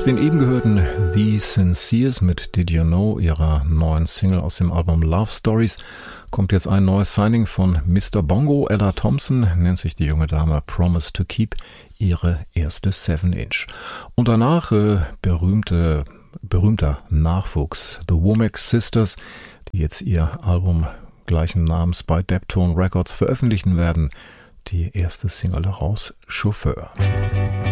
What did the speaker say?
den eben gehörten The Sinceres mit Did You Know, ihrer neuen Single aus dem Album Love Stories, kommt jetzt ein neues Signing von Mr. Bongo. Ella Thompson nennt sich die junge Dame, Promise to Keep, ihre erste 7-Inch. Und danach berühmter Nachwuchs, The Womack Sisters, die jetzt ihr Album gleichen Namens bei Deptone Records veröffentlichen werden. Die erste Single daraus, Chauffeur.